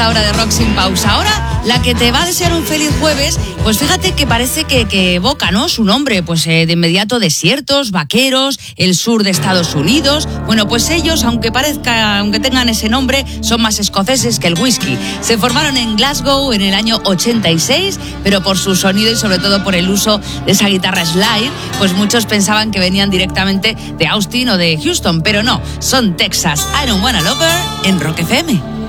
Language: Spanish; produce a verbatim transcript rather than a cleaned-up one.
Hora de Rock sin pausa. Ahora, la que te va a desear un feliz jueves, pues fíjate que parece que, que evoca, ¿no? Su nombre, pues eh, de inmediato desiertos, vaqueros, el sur de Estados Unidos. Bueno, pues ellos, aunque parezca, aunque tengan ese nombre, son más escoceses que el whisky. Se formaron en Glasgow en el año ochenta y seis, pero por su sonido y sobre todo por el uso de esa guitarra slide, pues muchos pensaban que venían directamente de Austin o de Houston, pero no, son Texas. I Don't Wanna Love Her en Rock F M.